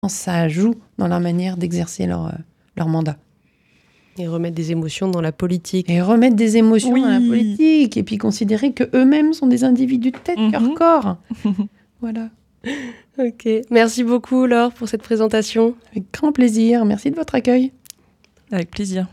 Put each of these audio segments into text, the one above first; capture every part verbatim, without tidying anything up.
ça joue dans leur manière d'exercer leur, euh, leur mandat. Et remettre des émotions dans la politique. Et remettre des émotions oui. dans la politique. Et puis considérer qu'eux-mêmes sont des individus de tête, mm-hmm. cœur, corps. Voilà. Ok. Merci beaucoup, Laure, pour cette présentation. Avec grand plaisir. Merci de votre accueil. Avec plaisir.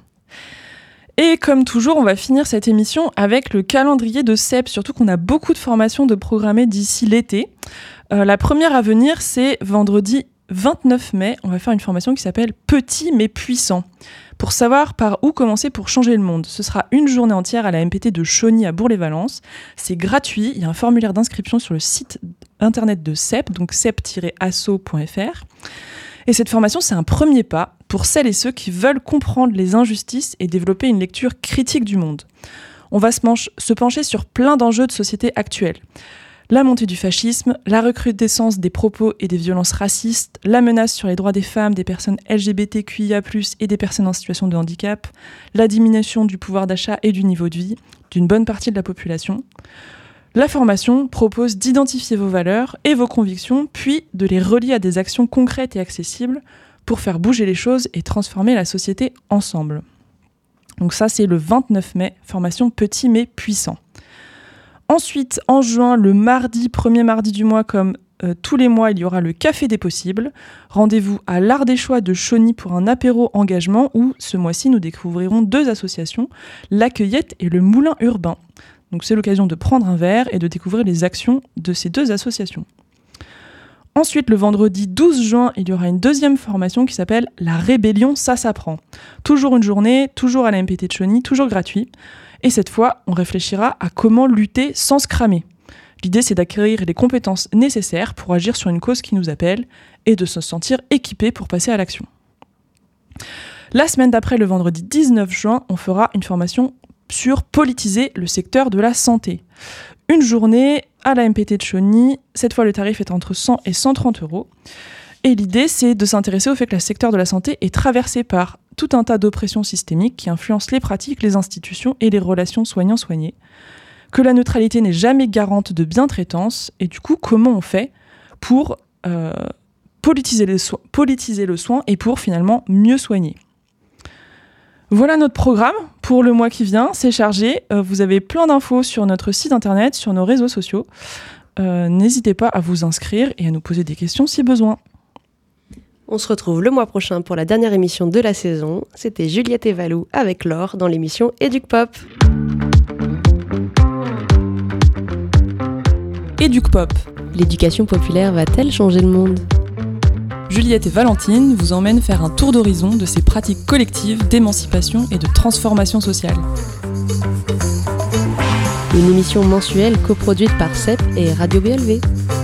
Et comme toujours, on va finir cette émission avec le calendrier de C E P, surtout qu'on a beaucoup de formations de programmer d'ici l'été. Euh, la première à venir, c'est vendredi vingt-neuf mai. On va faire une formation qui s'appelle « Petit mais puissant ». Pour savoir par où commencer pour changer le monde. Ce sera une journée entière à la M P T de Chauny à Bourg-les-Valences. C'est gratuit, il y a un formulaire d'inscription sur le site internet de C E P, donc c e p tiret asso point f r. Et cette formation, c'est un premier pas pour celles et ceux qui veulent comprendre les injustices et développer une lecture critique du monde. On va se, pencher, se pencher sur plein d'enjeux de société actuelle. La montée du fascisme, la recrudescence des propos et des violences racistes, la menace sur les droits des femmes, des personnes L G B T Q I A plus, et des personnes en situation de handicap, la diminution du pouvoir d'achat et du niveau de vie d'une bonne partie de la population. La formation propose d'identifier vos valeurs et vos convictions, puis de les relier à des actions concrètes et accessibles pour faire bouger les choses et transformer la société ensemble. Donc ça, c'est le vingt-neuf mai, formation petit mais puissant. Ensuite, en juin, le mardi, premier mardi du mois, comme euh, tous les mois, il y aura le Café des Possibles. Rendez-vous à l'Art des Choix de Chauny pour un apéro engagement où, ce mois-ci, nous découvrirons deux associations, La Cueillette et le Moulin Urbain. Donc c'est l'occasion de prendre un verre et de découvrir les actions de ces deux associations. Ensuite, le vendredi douze juin, il y aura une deuxième formation qui s'appelle « La rébellion, ça s'apprend ». Toujours une journée, toujours à la M P T de Chauny, toujours gratuit. Et cette fois, on réfléchira à comment lutter sans se cramer. L'idée, c'est d'acquérir les compétences nécessaires pour agir sur une cause qui nous appelle et de se sentir équipé pour passer à l'action. La semaine d'après, le vendredi dix-neuf juin, on fera une formation sur politiser le secteur de la santé. Une journée à la M P T de Chauny. Cette fois, le tarif est entre cent et cent trente euros. Et l'idée, c'est de s'intéresser au fait que le secteur de la santé est traversé par tout un tas d'oppressions systémiques qui influencent les pratiques, les institutions et les relations soignants-soignés. Que la neutralité n'est jamais garante de bientraitance. Et du coup, comment on fait pour euh, politiser, les so- politiser le soin et pour finalement mieux soigner. Voilà notre programme pour le mois qui vient. C'est chargé. Euh, vous avez plein d'infos sur notre site internet, sur nos réseaux sociaux. Euh, n'hésitez pas à vous inscrire et à nous poser des questions si besoin. On se retrouve le mois prochain pour la dernière émission de la saison. C'était Juliette et Valou avec Laure dans l'émission EducPop. EducPop. L'éducation populaire va-t-elle changer le monde ? Juliette et Valentine vous emmènent faire un tour d'horizon de ces pratiques collectives d'émancipation et de transformation sociale. Une émission mensuelle coproduite par C E P et Radio B L V.